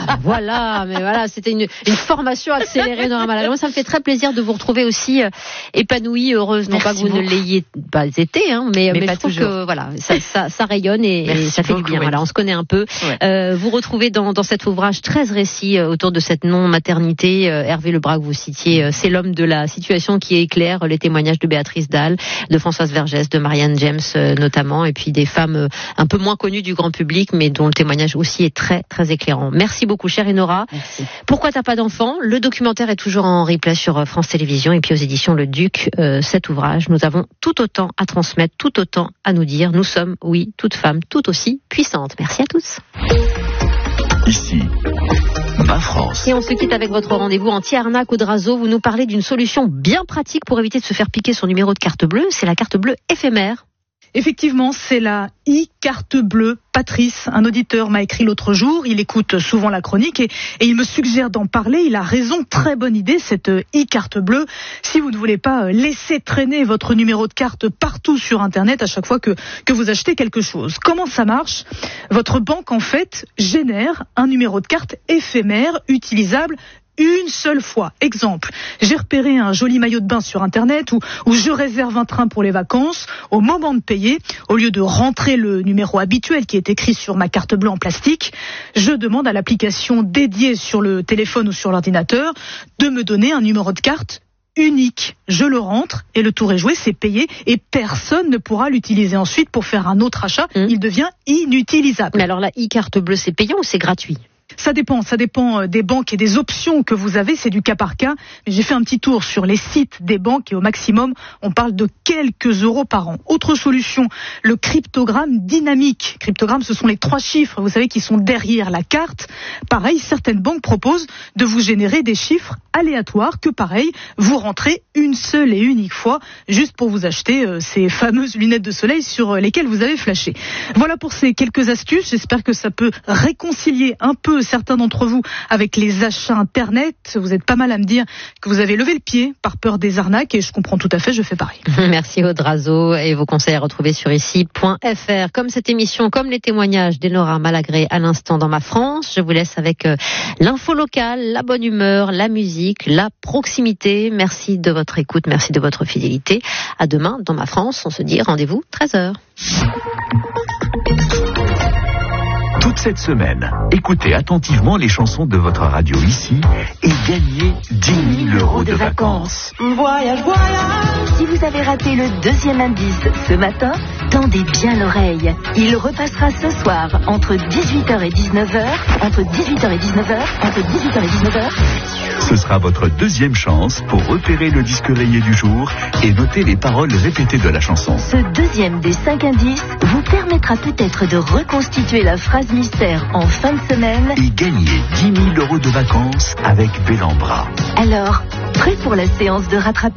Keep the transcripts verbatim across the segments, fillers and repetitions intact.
Voilà, mais voilà, c'était une, une formation accélérée Nora Malagré. Moi, ça me fait très plaisir de vous retrouver aussi euh, épanouie, heureuse. Non Merci pas que vous beaucoup. ne l'ayez pas été, hein, mais, mais, mais je trouve toujours. que voilà, ça, ça, ça rayonne et, et ça fait beaucoup, du bien. Oui. Voilà, on se connaît un peu. Ouais. Euh, vous retrouvez dans, dans cet ouvrage treize récits euh, autour de cette non-maternité. Euh, Hervé Lebras, que vous citiez, euh, c'est l'homme de la situation qui éclaire les témoignages de Béatrice Dalle, de Françoise Vergès, de Marianne James euh, notamment, et puis des femmes euh, un peu moins connues du grand public, mais dont le témoignage aussi est très très éclairant. Merci beaucoup, chère Enora. Merci. Pourquoi t'as pas d'enfant ? Le documentaire est toujours en replay sur France Télévisions et puis aux éditions Le Duc. Euh, cet ouvrage, nous avons tout autant à transmettre, tout autant à nous dire. Nous sommes, oui, toutes femmes, tout aussi puissantes. Merci à tous. Ici, ma France. Et on se quitte avec votre rendez-vous anti-arnaque au Drazo. Vous nous parlez d'une solution bien pratique pour éviter de se faire piquer son numéro de carte bleue. C'est la carte bleue éphémère. Effectivement, c'est la e-carte bleue. Patrice, un auditeur, m'a écrit l'autre jour. Il écoute souvent la chronique et, et il me suggère d'en parler. Il a raison, très bonne idée, cette e-carte bleue. Si vous ne voulez pas laisser traîner votre numéro de carte partout sur Internet à chaque fois que, que vous achetez quelque chose. Comment ça marche ? Votre banque, en fait, génère un numéro de carte éphémère, utilisable une seule fois. Exemple, j'ai repéré un joli maillot de bain sur Internet ou, ou je réserve un train pour les vacances. Au moment de payer, au lieu de rentrer le numéro habituel qui est écrit sur ma carte bleue en plastique, je demande à l'application dédiée sur le téléphone ou sur l'ordinateur de me donner un numéro de carte unique. Je le rentre et le tour est joué, c'est payé et personne ne pourra l'utiliser ensuite pour faire un autre achat. Mmh. Il devient inutilisable. Mais alors la e-carte bleue, c'est payant ou c'est gratuit ? Ça dépend, ça dépend des banques et des options que vous avez, c'est du cas par cas. Mais j'ai fait un petit tour sur les sites des banques et au maximum, on parle de quelques euros par an. Autre solution, le cryptogramme dynamique. Cryptogramme, ce sont les trois chiffres, vous savez, qui sont derrière la carte. Pareil, certaines banques proposent de vous générer des chiffres aléatoires que, pareil, vous rentrez une seule et unique fois, juste pour vous acheter euh, ces fameuses lunettes de soleil sur lesquelles vous avez flashé. Voilà pour ces quelques astuces. J'espère que ça peut réconcilier un peu certains d'entre vous avec les achats Internet. Vous êtes pas mal à me dire que vous avez levé le pied par peur des arnaques et je comprends tout à fait, je fais pareil. Merci Audrazo et vos conseils à retrouver sur ici point f r. Comme cette émission, comme les témoignages d'Enora Malagré à l'instant dans ma France, je vous laisse avec euh, l'info locale, la bonne humeur, la musique, la proximité. Merci de votre écoute, merci de votre fidélité. À demain dans ma France, on se dit rendez-vous treize heures. Toute cette semaine, écoutez attentivement les chansons de votre radio ici et gagnez dix mille euros de vacances. Voyage, voyage. Si vous avez raté le deuxième indice ce matin, tendez bien l'oreille. Il repassera ce soir entre dix-huit heures et dix-neuf heures, entre dix-huit heures et dix-neuf heures, entre dix-huit heures et dix-neuf heures. Ce sera votre deuxième chance pour repérer le disque rayé du jour et noter les paroles répétées de la chanson. Ce deuxième des cinq indices vous permettra peut-être de reconstituer la phrase mystère en fin de semaine et gagner dix mille euros de vacances avec Bellambra. Alors, prêt pour la séance de rattrapage ?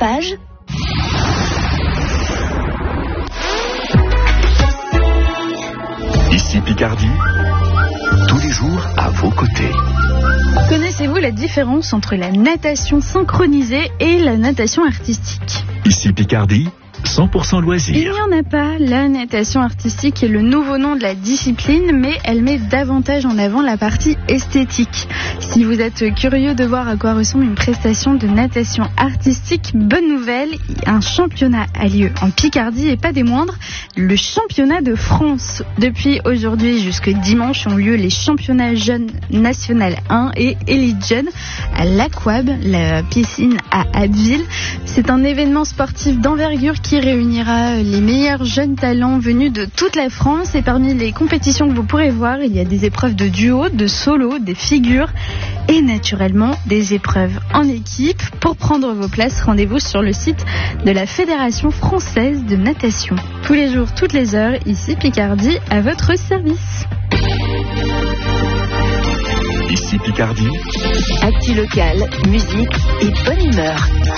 Ici Picardie, tous les jours à vos côtés. Connaissez-vous la différence entre la natation synchronisée et la natation artistique ? Ici Picardie, cent pour cent loisirs. Il n'y en a pas. La natation artistique est le nouveau nom de la discipline, mais elle met davantage en avant la partie esthétique. Si vous êtes curieux de voir à quoi ressemble une prestation de natation artistique, bonne nouvelle, un championnat a lieu en Picardie et pas des moindres, le championnat de France. Depuis aujourd'hui jusque dimanche ont lieu les championnats jeunes national un et élite jeune à l'Aquab, la piscine à Abbeville. C'est un événement sportif d'envergure qui réunira les meilleurs jeunes talents venus de toute la France. Et parmi les compétitions que vous pourrez voir, il y a des épreuves de duo, de solo, des figures et naturellement des épreuves en équipe. Pour prendre vos places, rendez-vous sur le site de la Fédération française de natation. Tous les jours, toutes les heures, ici Picardie, à votre service. Ici Picardie. Actu local, musique et bonne humeur.